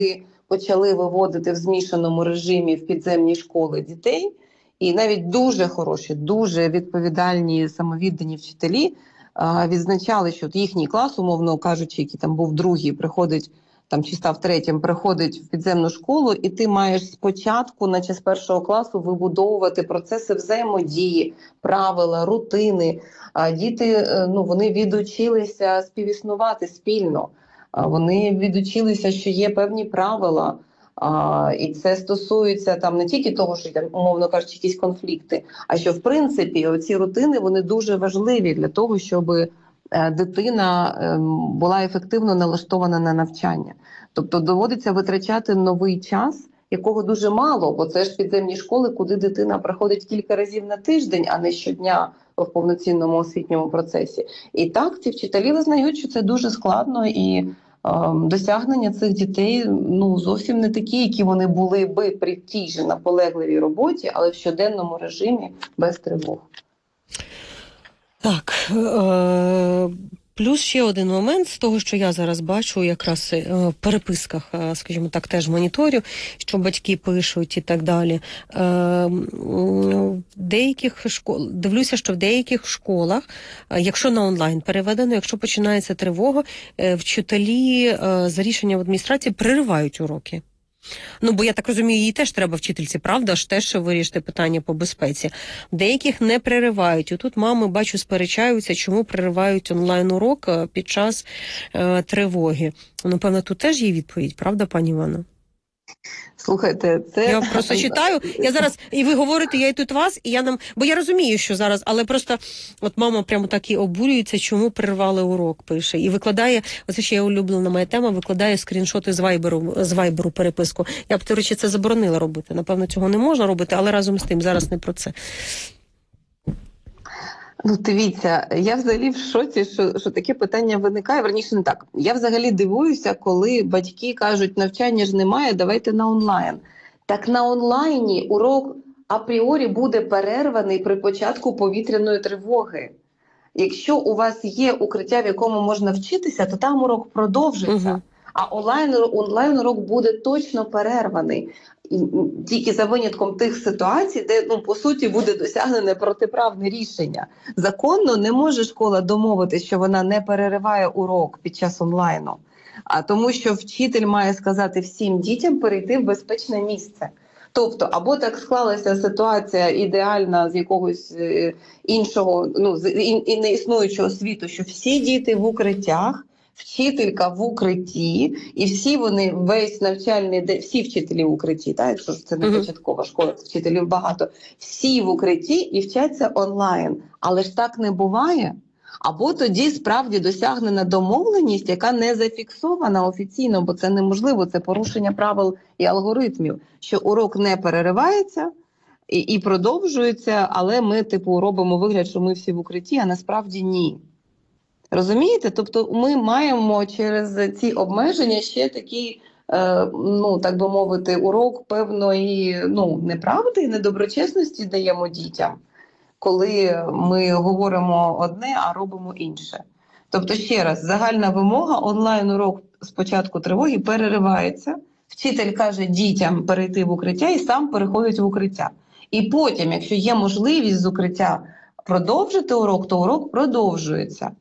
почали виводити в змішаному режимі в підземні школи дітей, і навіть дуже хороші, дуже відповідальні, самовіддані вчителі відзначали, що їхній клас, умовно кажучи, який там був другий, приходить там чи став третім, приходить в підземну школу, і ти маєш спочатку, наче з першого класу, вибудовувати процеси взаємодії, правила, рутини. Діти, вони відучилися співіснувати спільно. Вони відучилися, що є певні правила. І це стосується там не тільки того, що там, умовно кажучи, якісь конфлікти, а що в принципі оці рутини вони дуже важливі для того, щоб дитина була ефективно налаштована на навчання. Тобто доводиться витрачати новий час, якого дуже мало, бо це ж підземні школи, куди дитина приходить кілька разів на тиждень, а не щодня в повноцінному освітньому процесі. І так ці вчителі визнають, що це дуже складно, і досягнення цих дітей зовсім не такі, які вони були би при тій же наполегливій роботі, але в щоденному режимі без тривог. Так, плюс ще один момент з того, що я зараз бачу якраз в переписках, скажімо так, теж моніторю, що батьки пишуть і так далі. Дивлюся, що в деяких школах, якщо на онлайн переведено, якщо починається тривога, вчителі за рішенням адміністрації переривають уроки. Бо я так розумію, їй теж треба вчительці, правда? Ж теж вирішити питання по безпеці. Деяких не переривають. І тут мами, бачу, сперечаються, чому переривають онлайн-урок під час тривоги. Напевно, тут теж є відповідь, правда, пані Івано? Слухайте, це... Я просто читаю, я зараз, і ви говорите, я і тут вас, і я нам... Бо я розумію, що зараз, але просто от мама прямо так і обурюється, чому перервали урок, пише. І викладає, оце ще є улюблена моя тема, викладає скріншоти з вайберу переписку. Я б, до речі, це заборонила робити. Напевно, цього не можна робити, але разом з тим, зараз не про це. Дивіться, я взагалі в шоці, що таке питання виникає. Верніше, не так. Я взагалі дивуюся, коли батьки кажуть, навчання ж немає, давайте на онлайн. Так на онлайні урок апріорі буде перерваний при початку повітряної тривоги. Якщо у вас є укриття, в якому можна вчитися, то там урок продовжиться. А онлайн-урок буде точно перерваний. Тільки за винятком тих ситуацій, де, по суті, буде досягнене протиправне рішення. Законно не може школа домовитися, що вона не перериває урок під час онлайну. А тому, що вчитель має сказати всім дітям перейти в безпечне місце. Тобто, або так склалася ситуація ідеальна з якогось іншого, і неіснуючого світу, що всі діти в укриттях, вчителька в укритті, і всі вони, весь навчальний день, всі вчителі в укритті, якщо це не початкова школа, вчителів багато, всі в укритті і вчаться онлайн. Але ж так не буває. Або тоді справді досягнена домовленість, яка не зафіксована офіційно, бо це неможливо, це порушення правил і алгоритмів, що урок не переривається і продовжується, але ми, робимо вигляд, що ми всі в укритті, а насправді ні. Розумієте? Тобто ми маємо через ці обмеження ще такий, так би мовити, урок певної неправди і недоброчесності даємо дітям, коли ми говоримо одне, а робимо інше. Тобто, ще раз, загальна вимога, онлайн-урок з початку тривоги переривається, вчитель каже дітям перейти в укриття і сам переходить в укриття. І потім, якщо є можливість з укриття продовжити урок, то урок продовжується.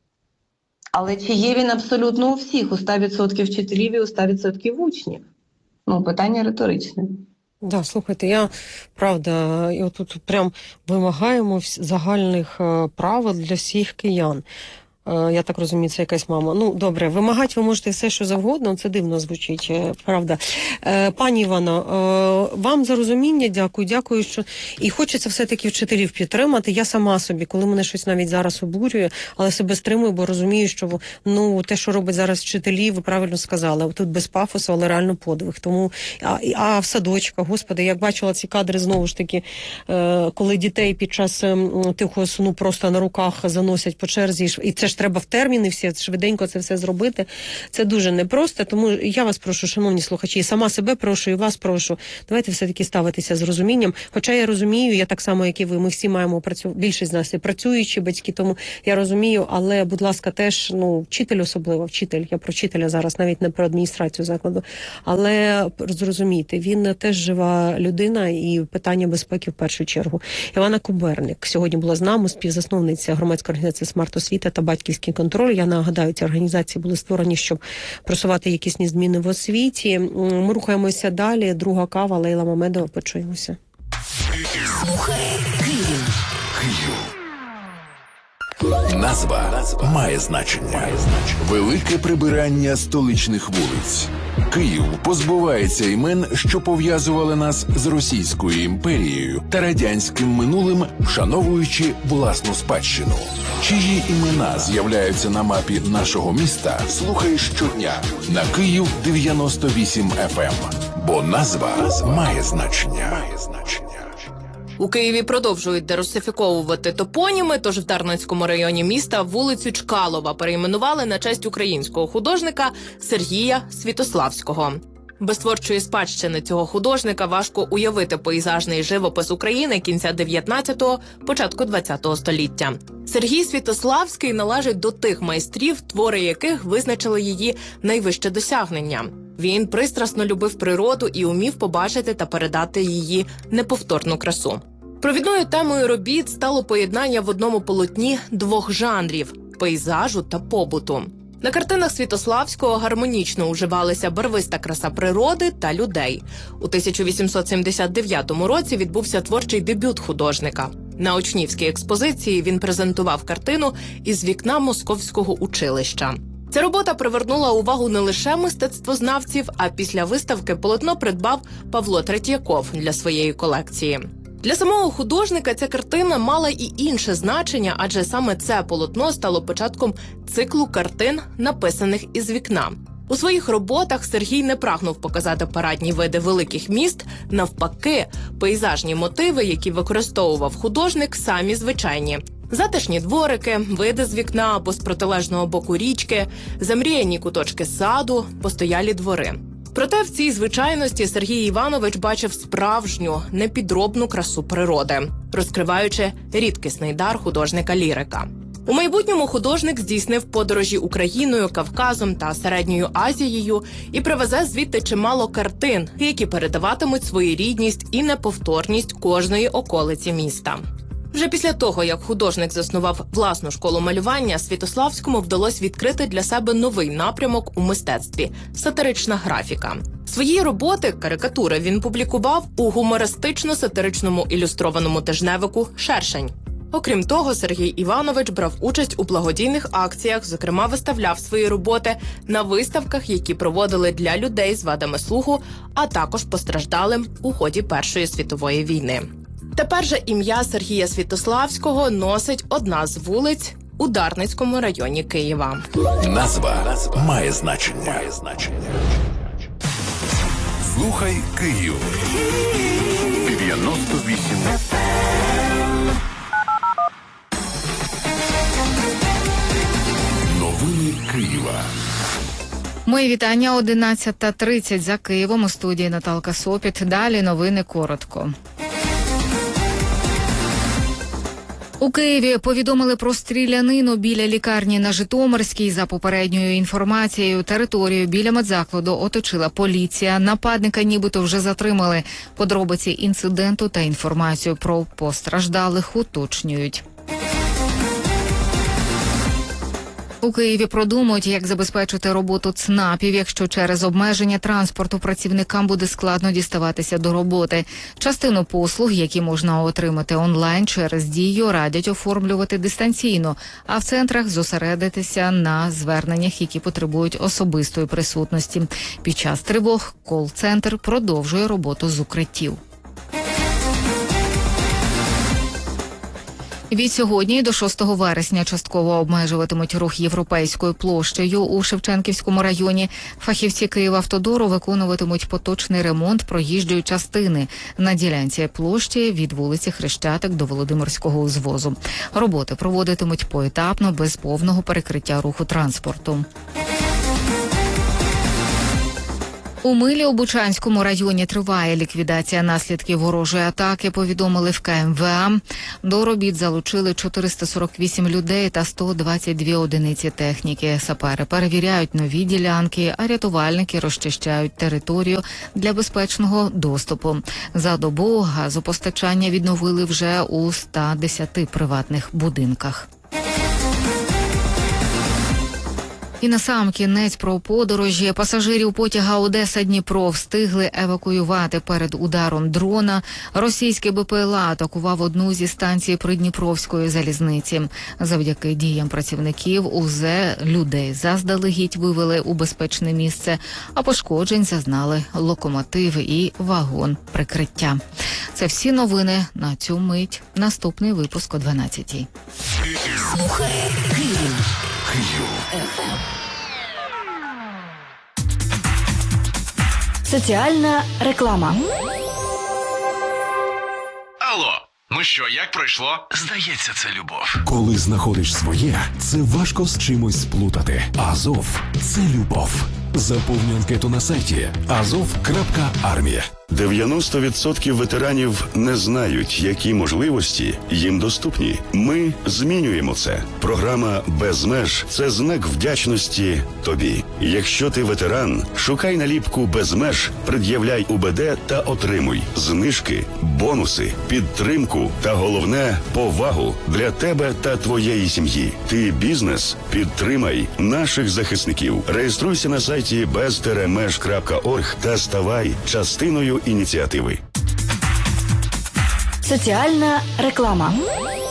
Але чи є він абсолютно у всіх, у 100% вчителів і у 100% учнів? Питання риторичне. Да, слухайте, я, правда, і отут прям вимагаємо загальних правил для всіх киян. Я так розумію, це якась мама. Добре, вимагати ви можете все, що завгодно, це дивно звучить, правда. Пані Івано, вам за розуміння дякую, що... І хочеться все-таки вчителів підтримати. Я сама собі, коли мене щось навіть зараз обурює, але себе стримую, бо розумію, що те, що робить зараз вчителі, ви правильно сказали, тут без пафосу, але реально подвиг. Тому, а в садочках, господи, як бачила ці кадри знову ж таки, коли дітей під час тихого сну просто на руках заносять по черзі, і це ж ж треба в терміни всі швиденько це все зробити. Це дуже непросто, тому я вас прошу, шановні слухачі, сама себе прошу і вас прошу, давайте все-таки ставитися з розумінням. Хоча я розумію, я так само, як і ви, ми всі маємо більшість з нас і працюючі батьки, тому я розумію, але, будь ласка, теж, вчитель особливо, вчитель, я про вчителя зараз, навіть не про адміністрацію закладу, але зрозумійте, він теж жива людина і питання безпеки в першу чергу. Івана Куберник сьогодні була з нами, співзасновниця громадської організації «Смарт-освіта» та «Батьківський контроль». Я нагадаю, ці організації були створені, щоб просувати якісні зміни в освіті. Ми рухаємося далі. Друга кава, Лейла Мамедова, почуємося. Слухай Київ. Назва має значення. Велике прибирання столичних вулиць. Київ позбувається імен, що пов'язували нас з Російською імперією та радянським минулим, вшановуючи власну спадщину. Чиї імена з'являються на мапі нашого міста, слухай щодня на Київ 98 FM. Бо назва має значення. У Києві продовжують дерусифіковувати топоніми, тож в Дарницькому районі міста вулицю Чкалова перейменували на честь українського художника Сергія Святославського. Без творчої спадщини цього художника важко уявити пейзажний живопис України кінця 19-го, початку 20-го століття. Сергій Святославський належить до тих майстрів, твори яких визначили її найвище досягнення. Він пристрасно любив природу і умів побачити та передати її неповторну красу. Провідною темою робіт стало поєднання в одному полотні двох жанрів – пейзажу та побуту. На картинах Святославського гармонічно уживалися барвиста краса природи та людей. У 1879 році відбувся творчий дебют художника. На учнівській експозиції він презентував картину «Із вікна Московського училища». Ця робота привернула увагу не лише мистецтвознавців, а після виставки полотно придбав Павло Третьяков для своєї колекції. Для самого художника ця картина мала і інше значення, адже саме це полотно стало початком циклу картин, написаних із вікна. У своїх роботах Сергій не прагнув показати парадні види великих міст, навпаки, пейзажні мотиви, які використовував художник, самі звичайні. Затишні дворики, види з вікна або з протилежного боку річки, замріяні куточки саду, постоялі двори. Проте в цій звичайності Сергій Іванович бачив справжню, непідробну красу природи, розкриваючи рідкісний дар художника-лірика. У майбутньому художник здійснив подорожі Україною, Кавказом та Середньою Азією і привезе звідти чимало картин, які передаватимуть своєрідність і неповторність кожної околиці міста. Вже після того, як художник заснував власну школу малювання, Святославському вдалося відкрити для себе новий напрямок у мистецтві – сатирична графіка. Свої роботи, карикатури, він публікував у гумористично-сатиричному ілюстрованому тижневику «Шершень». Окрім того, Сергій Іванович брав участь у благодійних акціях, зокрема виставляв свої роботи на виставках, які проводили для людей з вадами слуху, а також постраждалим у ході Першої світової війни. Тепер же ім'я Сергія Святославського носить одна з вулиць у Дарницькому районі Києва. Назва має значення. Слухай Київ. 98 Новини Києва. Мої вітання, 11:30 за Києвом, у студії Наталка Сопіт. Далі новини коротко. У Києві повідомили про стрілянину біля лікарні на Житомирській. За попередньою інформацією, територію біля медзакладу оточила поліція. Нападника нібито вже затримали. Подробиці інциденту та інформацію про постраждалих уточнюють. У Києві продумують, як забезпечити роботу ЦНАПів, якщо через обмеження транспорту працівникам буде складно діставатися до роботи. Частину послуг, які можна отримати онлайн через Дію, радять оформлювати дистанційно, а в центрах зосередитися на зверненнях, які потребують особистої присутності. Під час тривог кол-центр продовжує роботу з укриттів. Від сьогодні до 6 вересня частково обмежуватимуть рух Європейською площею у Шевченківському районі. Фахівці Київавтодору виконуватимуть поточний ремонт проїжджої частини на ділянці площі від вулиці Хрещатик до Володимирського узвозу. Роботи проводитимуть поетапно, без повного перекриття руху транспорту. У Милі у Бучанському районі триває ліквідація наслідків ворожої атаки, повідомили в КМВА. До робіт залучили 448 людей та 122 одиниці техніки. Сапери перевіряють нові ділянки, а рятувальники розчищають територію для безпечного доступу. За добу газопостачання відновили вже у 110 приватних будинках. І насамкінець про подорожі. Пасажирів потяга Одеса-Дніпро встигли евакуювати перед ударом дрона. Російський БПЛА атакував одну зі станцій Придніпровської залізниці. Завдяки діям працівників УЗ людей заздалегідь вивели у безпечне місце, а пошкоджень зазнали локомотив і вагон прикриття. Це всі новини на цю мить. Наступний випуск о 12-й. Київ. Соціальна реклама. Алло, ну що, як пройшло? Здається, це любов. Коли знаходиш своє, це важко з чимось сплутати. Азов – це любов. Заповнюй анкету на сайті azov.armia. 90% ветеранів не знають, які можливості їм доступні. Ми змінюємо це. Програма «Без меж» – це знак вдячності тобі. Якщо ти ветеран, шукай наліпку «Без меж», пред'являй УБД та отримуй знижки, бонуси, підтримку та, головне, повагу для тебе та твоєї сім'ї. Ти бізнес? Підтримай наших захисників. Реєструйся на сайті bez-меж.org та ставай частиною ініціативи. Соціальна реклама.